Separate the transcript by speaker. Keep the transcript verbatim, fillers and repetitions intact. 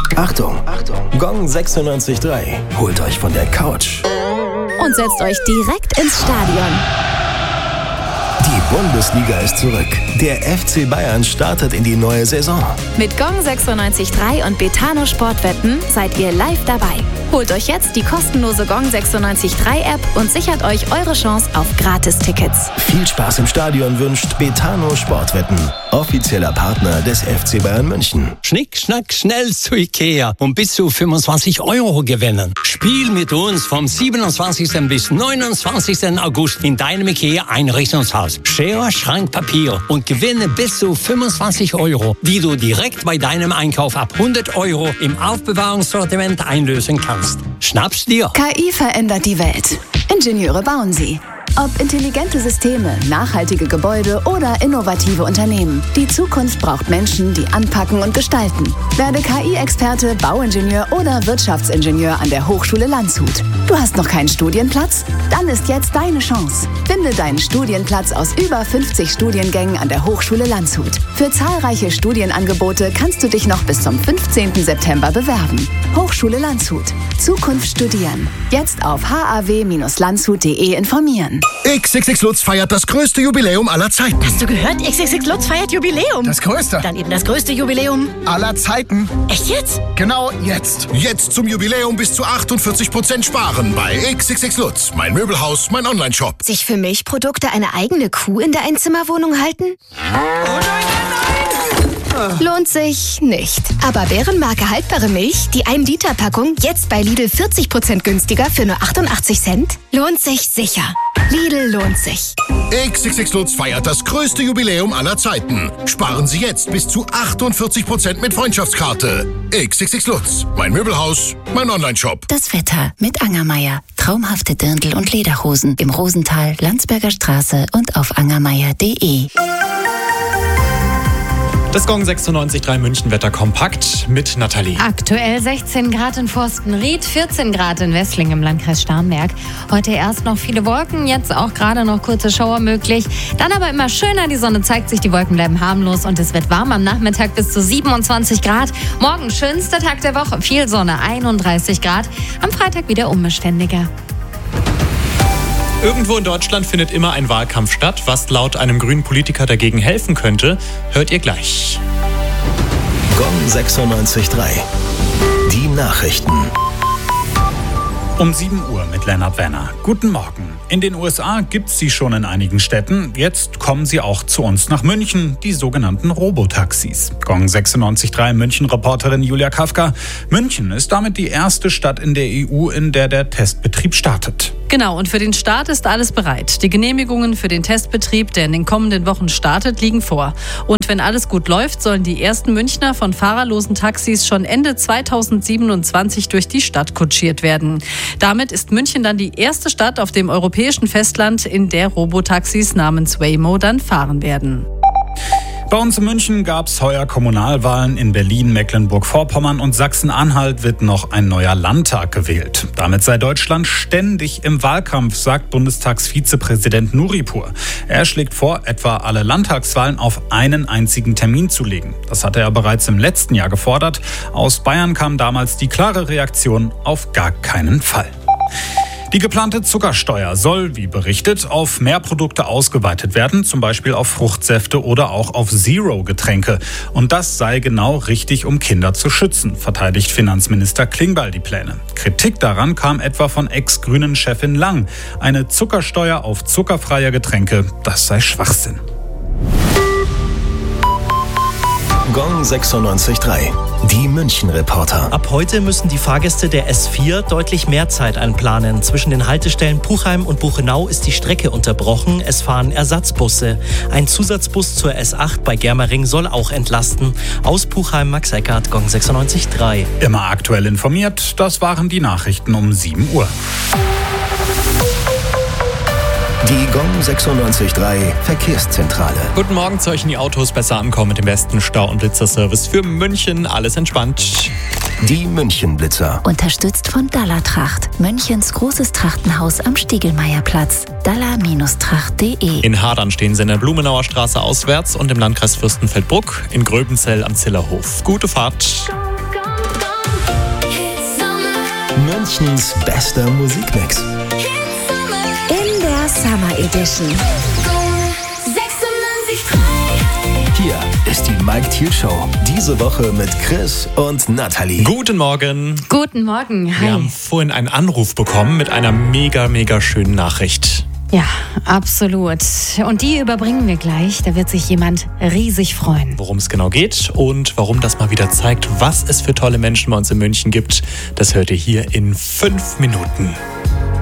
Speaker 1: Achtung, Gong sechsundneunzig Komma drei holt euch von der Couch
Speaker 2: und setzt euch direkt ins Stadion.
Speaker 1: Die Bundesliga ist zurück. Der F C Bayern startet in die neue Saison.
Speaker 2: Mit Gong sechsundneunzig Komma drei und Betano Sportwetten seid ihr live dabei. Holt euch jetzt die kostenlose Gong sechsundneunzig Komma drei App und sichert euch eure Chance auf Gratis-Tickets.
Speaker 1: Viel Spaß im Stadion wünscht Betano Sportwetten, offizieller Partner des F C Bayern München.
Speaker 3: Schnick, schnack, schnell zu Ikea und bis zu fünfundzwanzig Euro gewinnen. Spiel mit uns vom siebenundzwanzigsten bis neunundzwanzigsten August in deinem Ikea-Einrichtungshaus. Schere, Schrank, Papier und gewinne bis zu fünfundzwanzig Euro, die du direkt bei deinem Einkauf ab hundert Euro im Aufbewahrungssortiment einlösen kannst. Schnapp's dir!
Speaker 2: K I verändert die Welt. Ingenieure bauen sie. Ob intelligente Systeme, nachhaltige Gebäude oder innovative Unternehmen. Die Zukunft braucht Menschen, die anpacken und gestalten. Werde K I-Experte, Bauingenieur oder Wirtschaftsingenieur an der Hochschule Landshut. Du hast noch keinen Studienplatz? Dann ist jetzt deine Chance. Finde deinen Studienplatz aus über fünfzig Studiengängen an der Hochschule Landshut. Für zahlreiche Studienangebote kannst du dich noch bis zum fünfzehnten September bewerben. Hochschule Landshut. Zukunft studieren. Jetzt auf h a w Bindestrich landshut punkt d e informieren.
Speaker 4: X X X Lutz feiert das größte Jubiläum aller Zeiten.
Speaker 5: Hast du gehört? X X X Lutz feiert Jubiläum.
Speaker 4: Das größte.
Speaker 5: Dann eben das größte Jubiläum
Speaker 4: aller Zeiten.
Speaker 5: Echt jetzt?
Speaker 4: Genau jetzt. Jetzt zum Jubiläum bis zu achtundvierzig Prozent sparen bei X X X Lutz. Mein Möbelhaus, mein Online-Shop.
Speaker 5: Sich für Milchprodukte eine eigene Kuh in der Einzimmerwohnung halten?
Speaker 4: Oh nein, nein, nein!
Speaker 5: Lohnt sich nicht. Aber Bärenmarke haltbare Milch, die ein Liter Packung, jetzt bei Lidl vierzig Prozent günstiger für nur achtundachtzig Cent? Lohnt sich sicher. Lidl lohnt sich.
Speaker 4: X X X Lutz feiert das größte Jubiläum aller Zeiten. Sparen Sie jetzt bis zu achtundvierzig Prozent mit Freundschaftskarte. X X X Lutz. Mein Möbelhaus, mein Online-Shop.
Speaker 6: Das Wetter mit Angermeier. Traumhafte Dirndl und Lederhosen im Rosental, Landsberger Straße und auf angermeier punkt d e.
Speaker 7: Das Gong sechsundneunzig Komma drei Münchenwetter kompakt mit Nathalie.
Speaker 8: Aktuell sechzehn Grad in Forstenried, vierzehn Grad in Wessling im Landkreis Starnberg. Heute erst noch viele Wolken, jetzt auch gerade noch kurze Schauer möglich. Dann aber immer schöner, die Sonne zeigt sich, die Wolken bleiben harmlos und es wird warm am Nachmittag bis zu siebenundzwanzig Grad. Morgen schönster Tag der Woche, viel Sonne, einunddreißig Grad. Am Freitag wieder unbeständiger.
Speaker 7: Irgendwo in Deutschland findet immer ein Wahlkampf statt. Was laut einem grünen Politiker dagegen helfen könnte, hört ihr gleich.
Speaker 1: Gong sechsundneunzig Komma drei. Die Nachrichten.
Speaker 9: Um sieben Uhr mit Lennart Werner. Guten Morgen. In den U S A gibt's sie schon in einigen Städten. Jetzt kommen sie auch zu uns nach München, die sogenannten Robotaxis. Gong sechsundneunzig Komma drei München-Reporterin Julia Kafka. München ist damit die erste Stadt in der E U, in der der Testbetrieb startet.
Speaker 10: Genau, und für den Start ist alles bereit. Die Genehmigungen für den Testbetrieb, der in den kommenden Wochen startet, liegen vor. Und wenn alles gut läuft, sollen die ersten Münchner von fahrerlosen Taxis schon Ende zweitausendsiebenundzwanzig durch die Stadt kutschiert werden. Damit ist München dann die erste Stadt auf dem europäischen Festland, in der Robotaxis namens Waymo dann fahren werden.
Speaker 9: Bei uns in München gab es heuer Kommunalwahlen. In Berlin, Mecklenburg-Vorpommern und Sachsen-Anhalt wird noch ein neuer Landtag gewählt. Damit sei Deutschland ständig im Wahlkampf, sagt Bundestagsvizepräsident Nuripur. Er schlägt vor, etwa alle Landtagswahlen auf einen einzigen Termin zu legen. Das hatte er bereits im letzten Jahr gefordert. Aus Bayern kam damals die klare Reaktion: auf gar keinen Fall. Die geplante Zuckersteuer soll, wie berichtet, auf mehr Produkte ausgeweitet werden, zum Beispiel auf Fruchtsäfte oder auch auf Zero-Getränke. Und das sei genau richtig, um Kinder zu schützen, verteidigt Finanzminister Klingbeil die Pläne. Kritik daran kam etwa von Ex-Grünen-Chefin Lang. Eine Zuckersteuer auf zuckerfreie Getränke, das sei Schwachsinn.
Speaker 1: Gong sechsundneunzig Komma drei. Die München-Reporter.
Speaker 11: Ab heute müssen die Fahrgäste der S vier deutlich mehr Zeit einplanen. Zwischen den Haltestellen Puchheim und Buchenau ist die Strecke unterbrochen. Es fahren Ersatzbusse. Ein Zusatzbus zur S acht bei Germering soll auch entlasten. Aus Puchheim, Max Eckert, Gong sechsundneunzig Komma drei.
Speaker 9: Immer aktuell informiert, das waren die Nachrichten um sieben Uhr.
Speaker 1: Die Gong sechsundneunzig Komma drei Verkehrszentrale.
Speaker 7: Guten Morgen, zu euch in die Autos besser ankommen mit dem besten Stau- und Blitzerservice für München. Alles entspannt.
Speaker 1: Die München-Blitzer.
Speaker 6: Unterstützt von Dallertracht. Münchens großes Trachtenhaus am Stiegelmeierplatz. daller Tracht punkt de.
Speaker 7: In Hadern stehen sie in der Blumenauer Straße auswärts und im Landkreis Fürstenfeldbruck in Gröbenzell am Zillerhof. Gute Fahrt.
Speaker 1: Münchens bester Musikmix.
Speaker 2: In der Summer Edition.
Speaker 1: Hier ist die Mike Thiel Show. Diese Woche mit Chris und Nathalie.
Speaker 7: Guten Morgen.
Speaker 8: Guten Morgen. Hi.
Speaker 7: Wir haben vorhin einen Anruf bekommen mit einer mega, mega schönen Nachricht.
Speaker 8: Ja, absolut. Und die überbringen wir gleich. Da wird sich jemand riesig freuen.
Speaker 7: Worum es genau geht und warum das mal wieder zeigt, was es für tolle Menschen bei uns in München gibt, das hört ihr hier in fünf Minuten.